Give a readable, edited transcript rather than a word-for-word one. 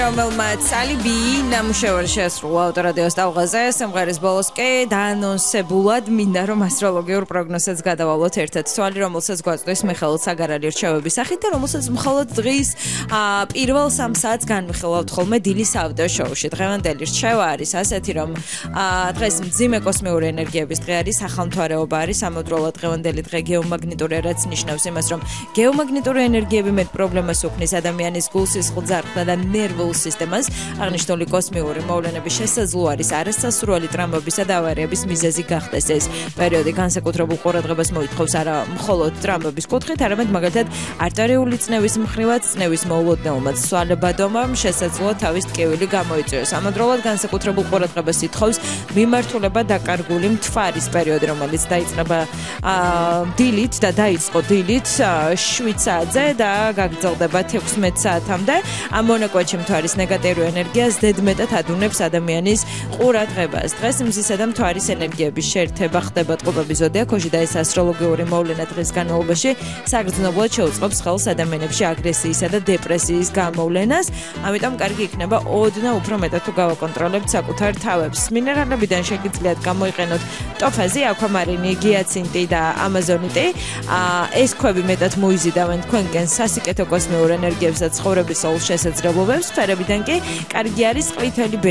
რომელმაც ალიბი ნამუშევარი შეასრულა ავტორადიოს ტალღაზე, სიმღერის ბოლოს კი დაანონსებულად მინდა რომ ასტროლოგიურ პროგნოზებს გადავალოთ ერთ-ერთ თვალი, რომელსაც გვაწვდის მიხეილ საგარალი რჩევების სახით და რომელსაც მხოლოდ დღის პირველ 3 საათს განვიხილავთ ხოლმე დილის ავტო შოუში. დღევანდელი რჩევა არის ასეთი, რომ დღეს მძიმე კოსმიური ენერგიების დღე არის, ახალმთვარეობა არის, ამავდროულად დღევანდელი დღე გეომაგნიტური, რაც ნიშნავს იმას, რომ გეომაგნიტური ენერგიები მეტ პრობლემას უქმნის ადამიანის გულ-სისხლ ძარღვთა და ნერვულ სისტემას. აღნიშნული კოსმიური მოვლენების შესაძლო არის არასასურველი ტრამვებისა და ავარიების მიზეზი გახდეს ეს პერიოდი. განსაკუთრებულ ყურადღებას მოითხოვს არა მხოლოდ ტრამვების კუთხით, არამედ მაგალითად არტერიული წნევის მხრივაც წნევის მოულოდნელობაც სვალებადობა შესაძლოა თავის ტკივილი გამოიწვიოს. ამავდროულად განსაკუთრებულ ყურადღებას ითხოვს მიმართულება დაკარგული მთვარის პერიოდი, რომელიც დაიწყება დილით და დაიწყო დილით 7 საათზე და გაგრძელდება 16 საათამდე. ამ მონაკვეთში მთვარის ნეგატიური ენერგიას ზედმეტად ადუნებს ადამიანის ყურადღებას. დღეს მზისა და მთვარის ენერგიების შეერთება ხდება ტყუპების ზოდიაქოში და ეს ასტროლოგიური მოვლენა დღის განმავლობაში საგრძნობლად შეუწყობს ხელს ადამიანებში აგრესიისა და დეპრესიის გამოვლენას. ამიტომ კარგი იქნება ოდნავ უფრო მეტად თუ გავაკონტროლებთ საკუთარ თავებს. მინერალებიდან შეგიძლიათ გამოიყენოთ ტოფაზი, აქვამარინი, გიაცინტი და ამაზონიტი. ეს ქვები მეტად მოიზიდავენ თქვენკენ სასიკეთო კოსმიურ ენერგიებს და ცხოვრების სულ შესაძლებლობებს. სფერებიდან კი კარგი არის ყვითელი